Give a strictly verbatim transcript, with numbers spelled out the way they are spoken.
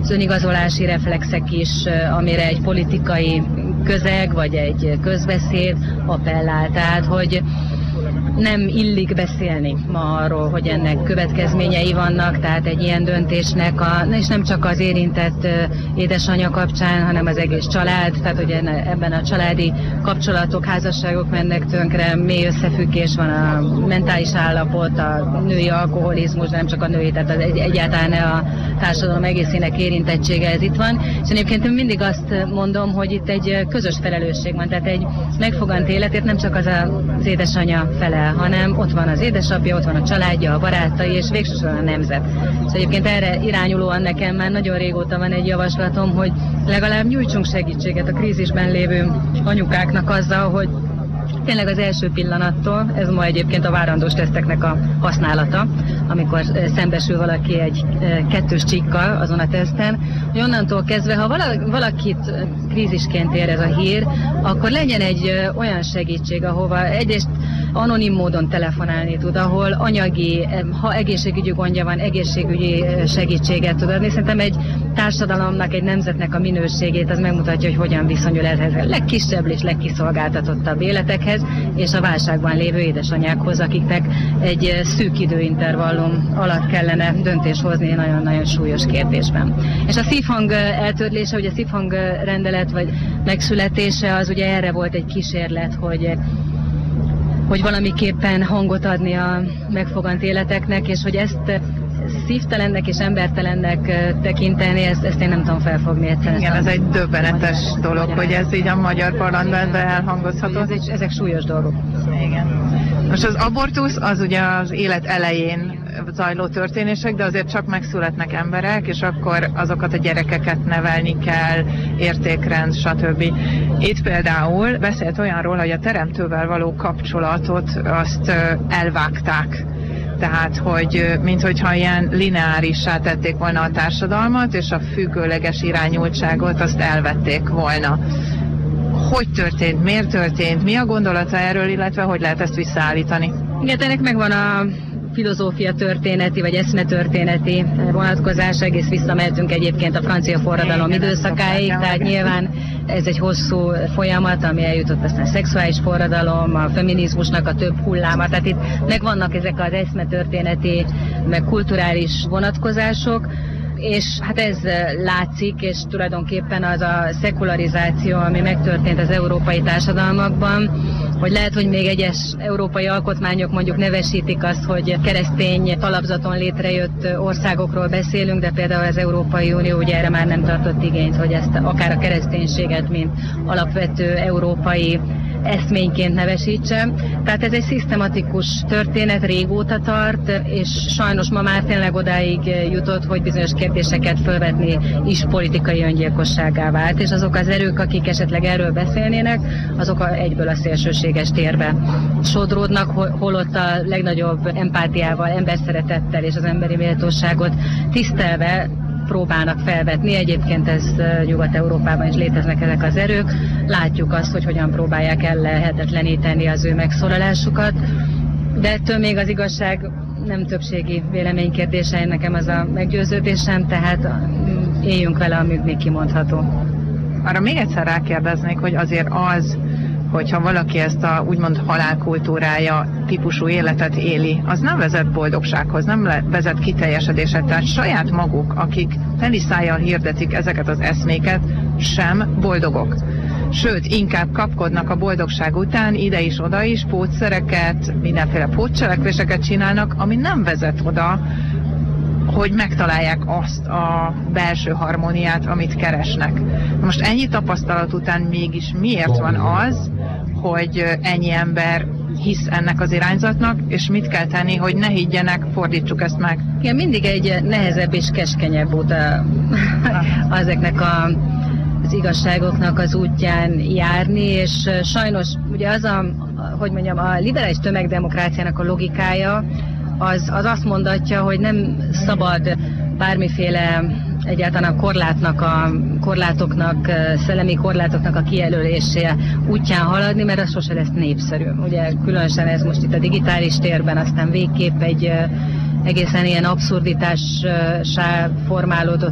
az önigazolási reflexek is, amire egy politikai közeg vagy egy közbeszéd appellál. Tehát, hogy nem illik beszélni ma arról, hogy ennek következményei vannak, tehát egy ilyen döntésnek, a, és nem csak az érintett édesanyja kapcsán, hanem az egész család, tehát hogy ebben a családi kapcsolatok, házasságok mennek tönkre, mély összefüggés van a mentális állapot, a női alkoholizmus, nem csak a női, tehát az egy, egyáltalán a társadalom egészének érintettsége ez itt van. És egyébként én mindig azt mondom, hogy itt egy közös felelősség van, tehát egy megfogant életért nem csak az az édesanyja fele, hanem ott van az édesapja, ott van a családja, a barátai, és végsősorban a nemzet. És egyébként erre irányulóan nekem már nagyon régóta van egy javaslatom, hogy legalább nyújtsunk segítséget a krízisben lévő anyukáknak azzal, hogy tényleg az első pillanattól, ez ma egyébként a várandós teszteknek a használata, amikor szembesül valaki egy kettős csíkkal azon a teszten, hogy onnantól kezdve, ha valakit krízisként ér ez a hír, akkor legyen egy olyan segítség, ahova egyrészt anonim módon telefonálni tud, ahol anyagi, ha egészségügyi gondja van, egészségügyi segítséget tud adni. Szerintem egy társadalomnak, egy nemzetnek a minőségét az megmutatja, hogy hogyan viszonyul ehhez a legkisebb és legkiszolgáltatottabb életekhez, és a válságban lévő édesanyákhoz, akiknek egy szűk időintervallum alatt kellene döntést hozni nagyon-nagyon súlyos kérdésben. És a szívhang eltörlése, ugye a szívhang rendelet vagy megszületése, az ugye erre volt egy kísérlet, hogy hogy valamiképpen hangot adni a megfogant életeknek, és hogy ezt szívtelennek és embertelennek tekinteni, ezt, ezt én nem tudom felfogni egyszerűen. Igen, ez egy döbbenetes dolog, hogy ez így a magyar parlamentben elhangozható. Ez, ezek súlyos dolgok. Igen. Most az abortusz az ugye az élet elején zajló történések, de azért csak megszületnek emberek, és akkor azokat a gyerekeket nevelni kell, értékrend, stb. Itt például beszélt olyanról, hogy a teremtővel való kapcsolatot azt elvágták. Tehát, hogy minthogyha ilyen lineárissá tették volna a társadalmat, és a függőleges irányultságot azt elvették volna. Hogy történt, miért történt, mi a gondolata erről, illetve hogy lehet ezt visszaállítani? Igen, ennek megvan a filozófia történeti, vagy eszmetörténeti vonatkozás, egész visszamehetünk egyébként a francia forradalom időszakáig, tehát nyilván ez egy hosszú folyamat, ami eljutott aztán a szexuális forradalom, a feminizmusnak a több hulláma, tehát itt megvannak ezek az eszmetörténeti, meg kulturális vonatkozások, és hát ez látszik, és tulajdonképpen az a szekularizáció, ami megtörtént az európai társadalmakban, hogy lehet, hogy még egyes európai alkotmányok mondjuk nevesítik azt, hogy keresztény talapzaton létrejött országokról beszélünk, de például az Európai Unió ugye erre már nem tartott igényt, hogy ezt akár a kereszténységet, mint alapvető európai eszményként nevesítse. Tehát ez egy szisztematikus történet, régóta tart, és sajnos ma már tényleg odáig jutott, hogy bizonyos kérdéseket felvetni is politikai öngyilkosságá vált, és azok az erők, akik esetleg erről beszélnének, azok egyből a szélsőséges térbe sodródnak, holott a legnagyobb empátiával, emberszeretettel és az emberi méltóságot tisztelve próbálnak felvetni. Egyébként ez Nyugat-Európában is léteznek ezek az erők. Látjuk azt, hogy hogyan próbálják ellehetetleníteni az ő megszólalásukat. De ettől még az igazság nem többségi véleménykérdése, nekem az a meggyőződésem, tehát éljünk vele, amíg még kimondható. Arra még egyszer rákérdeznék, hogy azért az, hogyha valaki ezt a úgymond halálkultúrája típusú életet éli, az nem vezet boldogsághoz, nem vezet kiteljesedéshez, tehát saját maguk, akik teliszájjal hirdetik ezeket az eszméket, sem boldogok. Sőt, inkább kapkodnak a boldogság után, ide is, oda is, pótszereket, mindenféle pótcselekvéseket csinálnak, ami nem vezet oda, hogy megtalálják azt a belső harmóniát, amit keresnek. Most ennyi tapasztalat után mégis miért van az, hogy ennyi ember hisz ennek az irányzatnak, és mit kell tenni, hogy ne higgyenek, fordítsuk ezt meg? Igen, mindig egy nehezebb és keskenyebb út ezeknek a, az igazságoknak az útján járni, és sajnos ugye az a, hogy mondjam, a liberális tömegdemokráciának a logikája, az, az azt mondatja, hogy nem szabad bármiféle egyáltalán a korlátnak, a korlátoknak, szellemi korlátoknak a kijelölése útján haladni, mert az sose lesz népszerű. Ugye különösen ez most itt a digitális térben aztán végképp egy egészen ilyen abszurditássá formálódott